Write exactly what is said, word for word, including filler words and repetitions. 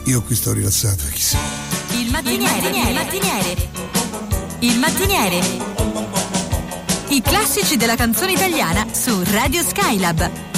io qui sto rilassato, chissà. Il mattiniere, il mattiniere, il mattiniere. I classici della canzone italiana su Radio Skylab.